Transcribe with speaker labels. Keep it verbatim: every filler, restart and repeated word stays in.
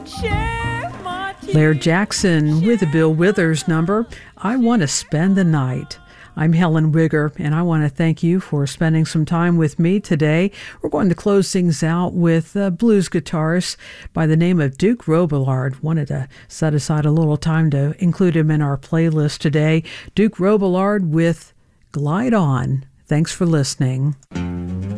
Speaker 1: Laird Jackson with a Bill Withers number, I Want to Spend the Night. I'm Helen Wigger, and I want to thank you for spending some time with me today. We're going to close things out with a blues guitarist by the name of Duke Robillard. Wanted to set aside a little time to include him in our playlist today. Duke Robillard with Glide On. Thanks for listening.